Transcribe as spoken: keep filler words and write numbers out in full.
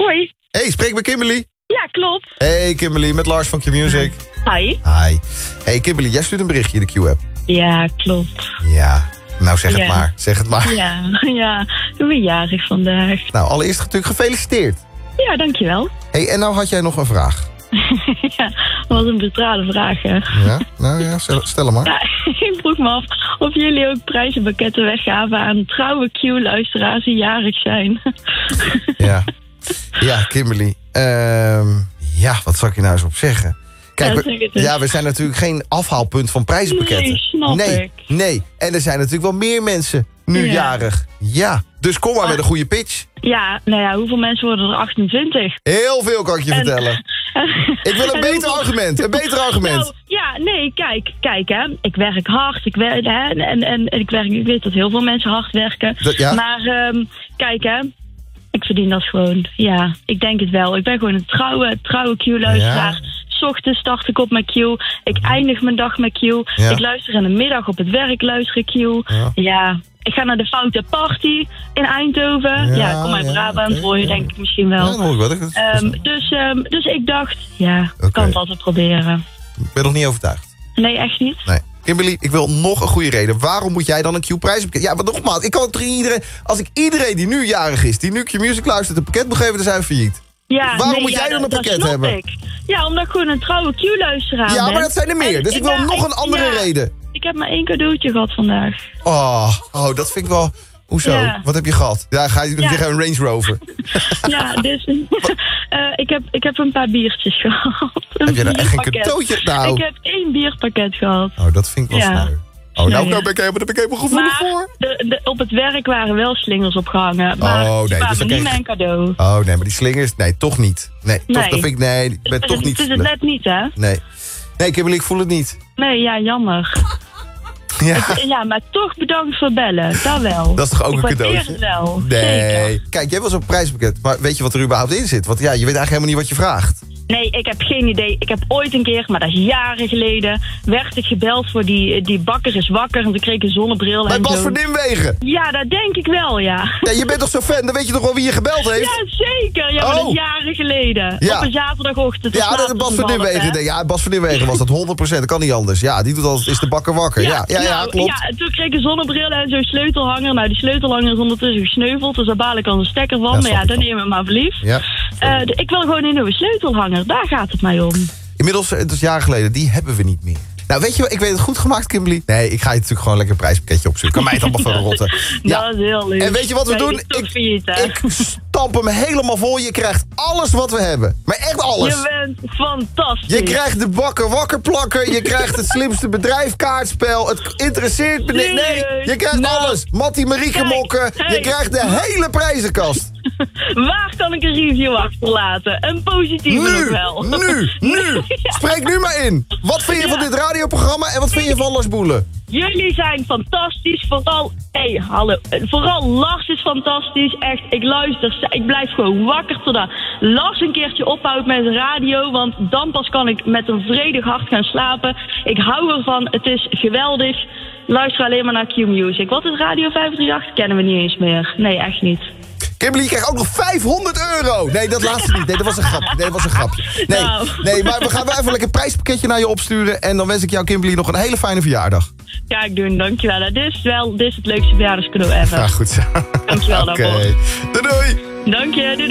Hoi. Hey, spreek met Kimberly. Ja, klopt. Hey Kimberly, met Lars van Q-Music. Hi. Hi. Hey Kimberly, jij stuurt een berichtje in de Q-app. Ja, klopt. Ja, nou zeg Ja. het maar. Zeg het maar. Ja, ja. Ik ben jarig vandaag. Nou, allereerst natuurlijk gefeliciteerd. Ja, dankjewel. Hey, en nou had jij nog een vraag. Ja, wat een neutrale vraag, hè. Ja? Nou ja, stel, stel hem maar. Ja, ik vroeg me af of jullie ook prijzenpakketten weggaven aan trouwe Q-luisteraars die jarig zijn. Ja, ja Kimberly. Ehm, ja, wat zal ik je nou eens op zeggen? Kijk, Ja, we, zeg het eens. ja, we zijn natuurlijk geen afhaalpunt van prijzenpakketten. Nee, snap nee, ik. Nee, en er zijn natuurlijk wel meer mensen nu Ja. jarig. Ja, dus kom maar met een goede pitch. Ja, nou ja, hoeveel mensen worden er? achtentwintig. Heel veel kan ik je En- vertellen. Ik wil een En beter hoeveel- argument, een beter argument. Nou, ja, nee, kijk, kijk hè. Ik werk hard, ik werk, hè, en, en, en ik, werk, ik weet dat heel veel mensen hard werken. Dat- ja? Maar ehm, kijk hè, ik verdien dat gewoon. Ja, ik denk het wel. Ik ben gewoon een trouwe, trouwe Q-luisteraar. Ja. 's Ochtends start ik op met Q. Ik eindig mijn dag met Q. Ja. Ik luister in de middag op het werk, luister ik Q. Ja. Ja. Ik ga naar de Foute Party in Eindhoven. Ja, Ja, ik kom uit ja, Brabant, oké, hoor je ja. denk ik misschien wel. Ja, dat hoor ik wel. Dat- dat- Ehm, dus, ehm, dus ik dacht, ja, ik Oké. kan het altijd proberen. Ik ben nog niet overtuigd. Nee, echt niet. Nee. Kimberly, ik wil nog een goede reden. Waarom moet jij dan een Q-prijzenpakket? Ja, maar nogmaals, ik kan het toch iedereen... Als ik iedereen die nu jarig is, die nu Q-Music luistert, een pakket moet geven, dan zijn we failliet. Ja, Waarom nee, moet ja, jij dan dat- een pakket dat snap hebben? Ik. Ja, omdat ik gewoon een trouwe Q-luisteraar Ja, ben. maar dat zijn er meer. En Dus ik wil ja, nog ik- een andere ja, reden. Ik heb maar één cadeautje gehad vandaag. Oh, oh, dat vind ik wel... Hoezo? Ja. Wat heb je gehad? Ja, ga je Ja. zeggen een Range Rover? Ja, dus eh, ik, heb, ik heb een paar biertjes gehad. Een Heb je nou echt geen bierpakket. cadeautje? Nou. Ik heb één bierpakket gehad. Oh, dat vind ik wel Ja. sneu. Oh, nou, Sneu, nou ja. ben ik helemaal, daar ben ik helemaal gevoelig Maar voor. de, de, op het werk waren wel slingers opgehangen. Maar Oh, nee, die dus waren dan niet kreeg- mijn cadeau. Oh, nee, maar die slingers... Nee, toch niet. Nee, toch, Nee. dat vind ik... Nee, ik ben Het toch is- niet... Het is het net niet, hè? Nee. Nee, Kimberly, ik voel het niet. Nee, ja, jammer. Ja. Ja, maar toch bedankt voor bellen. Dat wel. Dat is toch ook ik een waardeer cadeautje? het wel. Nee. Zeker. Kijk, jij was op een prijspakket, maar weet je wat er überhaupt in zit? Want ja, je weet eigenlijk helemaal niet wat je vraagt. Nee, ik heb geen idee. Ik heb ooit een keer, maar dat is jaren geleden, werd ik gebeld voor die, die bakker is wakker. En toen kreeg ik een zonnebril Bij en Bas zo. van Nimwegen. Ja, dat denk ik wel, ja. Ja, je bent toch zo fan? Dan weet je toch wel wie je gebeld heeft? Ja, zeker. Ja, maar dat Oh. is jaren geleden. Ja. Op een zaterdagochtend. Ja, dat is Bas van Nimwegen. Ja, Bas van Nimwegen was dat honderd procent. Dat kan niet anders. Ja, die doet altijd, is de bakker wakker. Ja, ja, ja, nou, klopt. Ja, en toen kreeg ik een zonnebril en zo'n sleutelhanger. Nou, die sleutelhanger is ondertussen gesneuveld. Dus daar baal ik al een stekker van. Ja, maar snap ja, ik dan wel. neem ik maar verliefd. Ja. Eh, de- ik wil gewoon een nieuwe sleutelhanger. Daar gaat het mij om. Inmiddels, het is jaren geleden, die hebben we niet meer. Nou, weet je wat, ik weet het goed gemaakt, Kimberly. Nee, ik ga je natuurlijk gewoon lekker een prijspakketje opzoeken. Kan mij het allemaal verrotten. Dat is heel leuk. En weet je wat we Ja, doen? je bent toch Ik, failliet, hè? ik stamp hem helemaal vol. Je krijgt alles wat we hebben. Maar echt alles. Je bent fantastisch. Je krijgt de bakker wakker plakker. Je krijgt het slimste bedrijf kaartspel. Het interesseert me niet. Nee, Serieus? je krijgt Nou, alles. Mattie Marieke kijk, mokken. Je hey. krijgt de hele prijzenkast. Waar kan ik een review achterlaten? Een positieve nog Nu, wel. nu, nu. Spreek nu maar in. Wat vind je van Ja. dit radioprogramma en wat vind je van Lars Boelen? Jullie zijn fantastisch. Vooral, hey, hallo. Vooral Lars is fantastisch. Echt, ik luister. Ik blijf gewoon wakker totdat Lars een keertje ophoudt met de radio. Want dan pas kan ik met een vredig hart gaan slapen. Ik hou ervan. Het is geweldig. Luister alleen maar naar Q-Music. Wat is Radio vijf drie acht? Kennen we niet eens meer. Nee, echt niet. Kimberly, je krijgt ook nog vijfhonderd euro. Nee, dat laatste niet. Nee, dat was een grapje. Nee, dat was een grapje. Nee, Nou. nee, maar we gaan wel even lekker een prijspakketje naar je opsturen. En dan wens ik jou, Kimberly, nog een hele fijne verjaardag. Ga ik doen, dankjewel. Dit is wel dit is het leukste verjaardagscadeau ever. Ja, goed zo. Dankjewel Oké. daarvoor. Doei doei. Dank je, doei doei.